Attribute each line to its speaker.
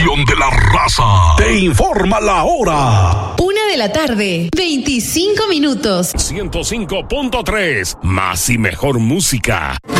Speaker 1: estación de la raza. Te informa la hora.
Speaker 2: 1:00 p.m, 25 minutos.
Speaker 1: 105.3, más y mejor música.